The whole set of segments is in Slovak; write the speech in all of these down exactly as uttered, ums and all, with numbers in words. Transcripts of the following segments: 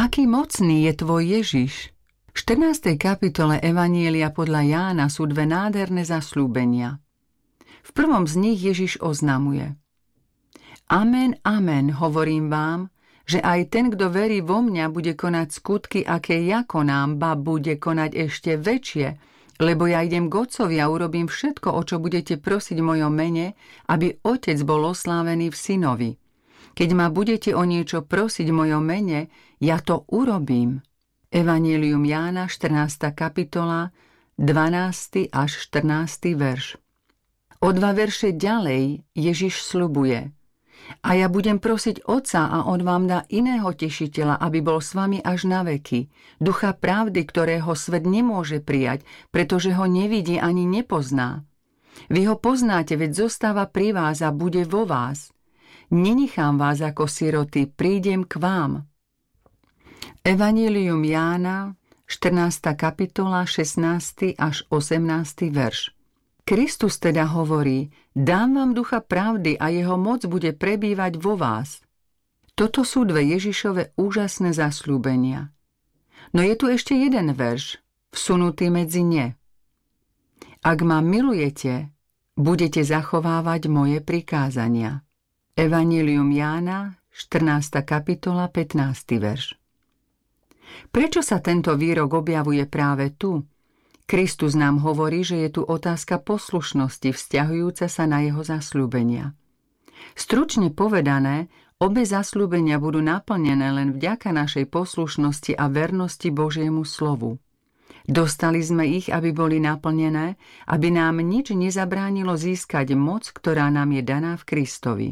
Aký mocný je tvoj Ježiš? V štrnástej kapitole Evanielia podľa Jána sú dve nádherné zasľúbenia. V prvom z nich Ježiš oznamuje: Amen, amen, hovorím vám, že aj ten, kto verí vo mňa, bude konať skutky, aké ja konám, ba bude konať ešte väčšie, lebo ja idem k Otcovi a urobím všetko, o čo budete prosiť v mojom mene, aby Otec bol oslávený v Synovi. Keď ma budete o niečo prosiť v mojom mene, ja to urobím. Evangelium Jána, štrnásta kapitola, dvanásty až štrnásty verš. O dva verše ďalej Ježiš sľubuje: A ja budem prosiť Otca a on vám dá iného tešiteľa, aby bol s vami až na veky, ducha pravdy, ktorého svet nemôže prijať, pretože ho nevidí ani nepozná. Vy ho poznáte, veď zostáva pri vás a bude vo vás. Nenechám vás ako siroty, prídem k vám. Evangelium Jána, štrnásta kapitola, šestnásty až osemnásty verš. Kristus teda hovorí: dám vám ducha pravdy a jeho moc bude prebývať vo vás. Toto sú dve Ježišove úžasné zasľúbenia. No je tu ešte jeden verš, vsunutý medzi ne. Ak ma milujete, budete zachovávať moje prikázania. Evangelium Jána, štrnásta kapitola, pätnásty verš. Prečo sa tento výrok objavuje práve tu? Kristus nám hovorí, že je tu otázka poslušnosti vzťahujúca sa na jeho zasľúbenia. Stručne povedané, obe zasľúbenia budú naplnené len vďaka našej poslušnosti a vernosti Božiemu slovu. Dostali sme ich, aby boli naplnené, aby nám nič nezabránilo získať moc, ktorá nám je daná v Kristovi.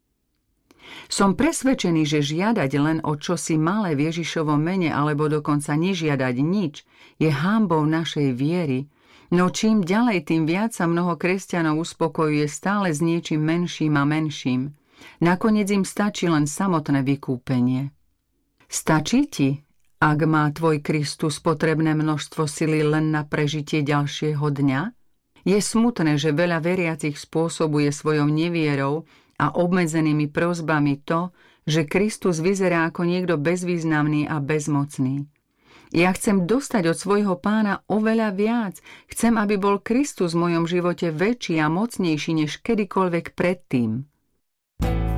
Som presvedčený, že žiadať len o čosi malé v Ježišovom mene alebo dokonca nežiadať nič je hanbou našej viery, no čím ďalej, tým viac sa mnoho kresťanov uspokojuje stále s niečím menším a menším. Nakoniec im stačí len samotné vykúpenie. Stačí ti, ak má tvoj Kristus potrebné množstvo sily len na prežitie ďalšieho dňa? Je smutné, že veľa veriacich spôsobuje svojou nevierou a obmedzenými prosbami to, že Kristus vyzerá ako niekto bezvýznamný a bezmocný. Ja chcem dostať od svojho Pána oveľa viac. Chcem, aby bol Kristus v mojom živote väčší a mocnejší než kedykoľvek predtým.